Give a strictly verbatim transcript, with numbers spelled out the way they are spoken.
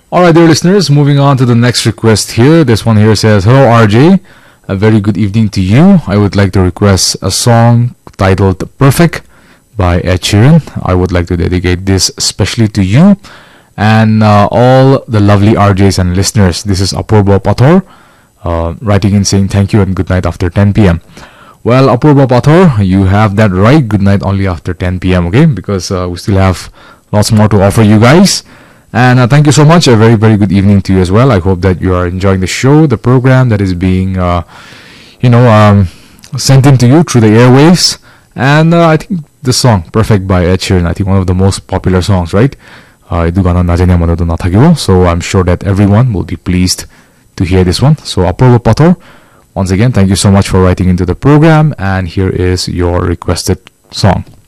Alright, dear listeners, moving on to the next request here. This one here says, "Hello R J, a very good evening to you. I would like to request a song titled Perfect by Ed Sheeran. I would like to dedicate this especially to you and uh, all the lovely R Js and listeners. This is Apurva Pathor uh, writing in saying thank you and good night after ten p.m. Well, Apurva Pathor, you have that right. Good night only after ten p.m. Okay, because uh, we still have lots more to offer you guys. And uh, thank you so much. A very, very good evening to you as well. I hope that you are enjoying the show, the program that is being, uh, you know, um, sent in to you through the airwaves. And uh, I think the song, Perfect by Ed Sheeran, I think one of the most popular songs, right? Uh, so I'm sure that everyone will be pleased to hear this one. So Apurva Pathor, once again, thank you so much for writing into the program. And here is your requested song.